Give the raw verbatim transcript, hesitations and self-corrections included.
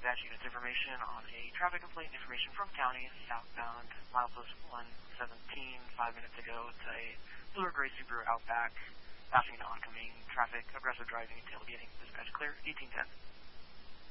dispatch unit's information on a traffic complaint information from county southbound milepost one seventeen. Five minutes ago, it's a blue or gray Subaru Outback passing into oncoming traffic, aggressive driving and tailgating. Dispatch clear, eighteen ten.